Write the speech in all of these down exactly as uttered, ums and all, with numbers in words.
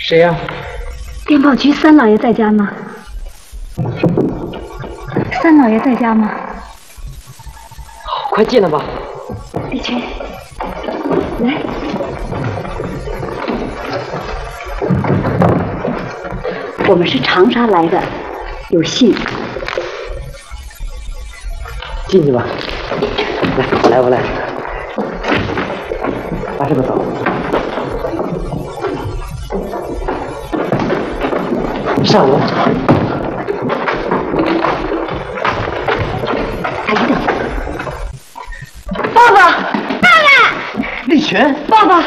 谁呀、啊？ 电报局三老爷在家吗？三老爷在家吗？ 好，快进来吧。 丽群，来。我们是长沙来的，有信。 进去吧。来，我来，我来。把这个走。上楼。 哎呀！爸爸，爸爸！ 丽群， 爸爸，爸爸！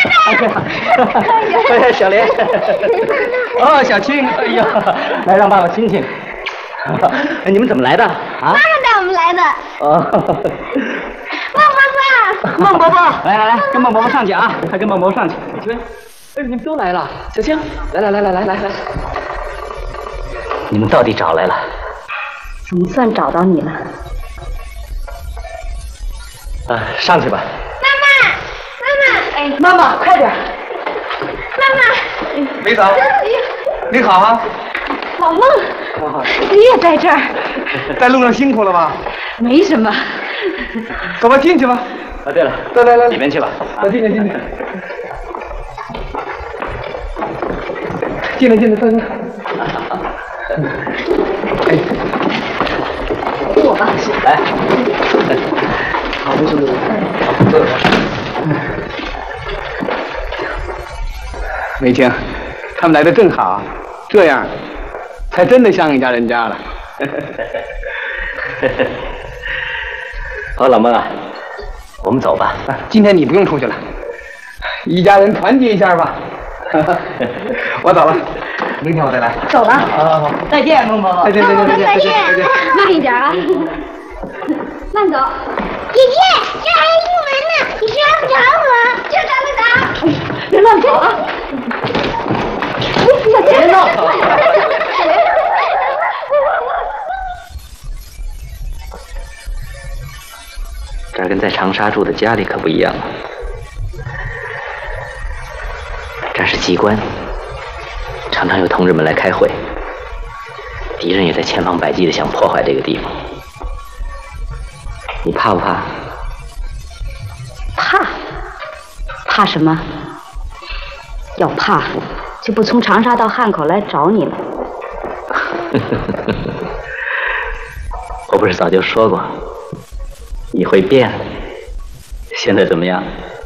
哎呀，小莲。哦，小青，哎呀，来让爸爸亲亲。你们怎么来的？啊？ 妈妈带我们来的。 哦。 孟伯伯， 孟伯伯，来来来，跟孟伯伯上去啊！快跟孟伯伯上去。丽群，哎，你们都来了。小青，来来来来来来来。你们到底找来了？ 总算找到你了。 啊，上去吧。 妈妈，妈妈，哎， 妈妈，快点。 妈妈。 梅嫂，你好啊。 老孟，你也在这儿？ 在路上辛苦了吧？ 没什么。 走吧，进去吧。 啊，对了， 来来来， 里面去吧。 啊，进来进来。进来进来，坐坐。哎， 我吧。 来。好，没事没事。坐坐。 梅青，他们来的正好，这样才真的像一家人家了。 好，老孟啊，我们走吧。 今天你不用出去了，一家人团结一下吧。我走了，明天我再来。 走了。 好好好， 再见，孟伯伯。 再见再见再见再见再见。 慢一点啊，慢走。姐姐，这还有英文呢，你是要找我？就找得着。别乱跑啊！ 别闹！这儿跟在长沙住的家里可不一样了，这是机关，常常有同志们来开会，敌人也在千方百计的想破坏这个地方。你怕不怕？ 怕？怕什么？要怕，就不从长沙到汉口来找你了。 我不是早就说过，你会变，现在怎么样？